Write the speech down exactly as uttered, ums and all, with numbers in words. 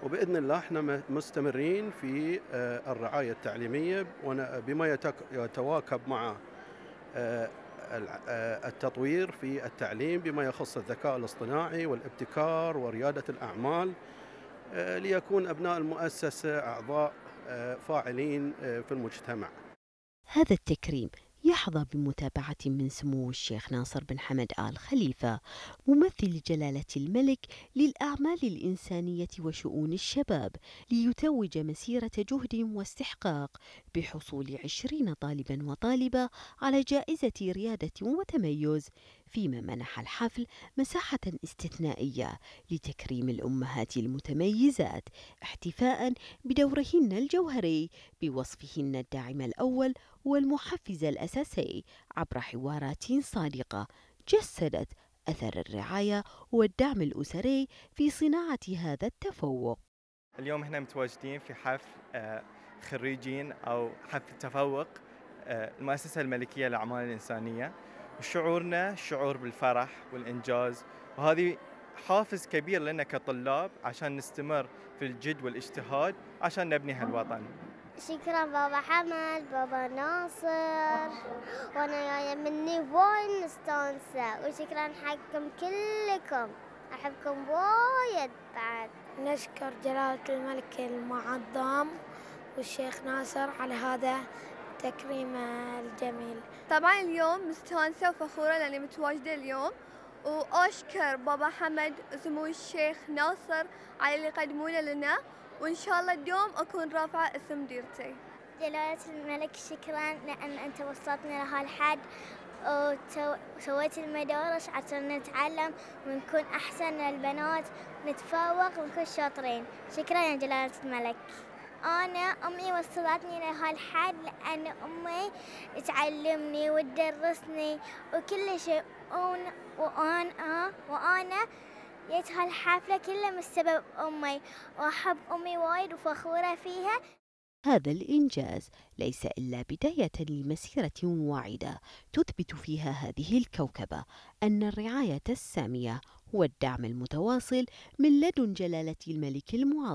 وبإذن الله احنا مستمرين في آه، الرعاية التعليمية بما يتواكب مع آه، آه، التطوير في التعليم بما يخص الذكاء الاصطناعي والابتكار وريادة الأعمال، آه، ليكون أبناء المؤسسة أعضاء آه، فاعلين آه، في المجتمع. هذا التكريم يحظى بمتابعة من سمو الشيخ ناصر بن حمد آل خليفة ممثل جلالة الملك للأعمال الإنسانية وشؤون الشباب، ليتوج مسيرة جهد واستحقاق بحصول عشرين طالبا وطالبة على جائزة ريادة وتميز، فيما منح الحفل مساحة استثنائية لتكريم الأمهات المتميزات احتفاء بدورهن الجوهري بوصفهن الداعم الأول والمحفز الأساسي عبر حوارات صادقة جسدت أثر الرعاية والدعم الأسري في صناعة هذا التفوق. اليوم احنا متواجدين في حفل آه، خريجين أو حفل تفوق آه، المؤسسة الملكية للأعمال الإنسانية، وشعورنا شعور بالفرح والإنجاز، وهذه حافز كبير لنا كطلاب عشان نستمر في الجد والاجتهاد عشان نبني هالوطن. شكرا بابا حمد، بابا ناصر، وانا جايه مني وايد مستانسه، وشكرا حقكم كلكم، احبكم وايد بعد. نشكر جلالة الملك المعظم والشيخ ناصر على هذا التكريم الجميل. طبعا اليوم مستانسة وفخورة لأني متواجدة اليوم، وأشكر بابا حمد وسمو الشيخ ناصر على اللي قدمونه لنا، وإن شاء الله اليوم أكون رافعة اسم ديرتي. جلالة الملك شكرا لأن أنت وصلتني لهالحد وسويت المدارس عشان نتعلم ونكون أحسن للبنات ونتفوق ونكون شاطرين. شكرا يا جلالة الملك. أنا أمي وصلتني لهالحد لأن أمي تعلمني وتدرسني وكل شيء، وأنا وأنا جيت هالحفلة كلها من سبب أمي، وأحب أمي وايد وفخورة فيها. هذا الإنجاز ليس إلا بداية لمسيرة واعدة تثبت فيها هذه الكوكبة أن الرعاية السامية والدعم المتواصل من لدن جلالة الملك المعظم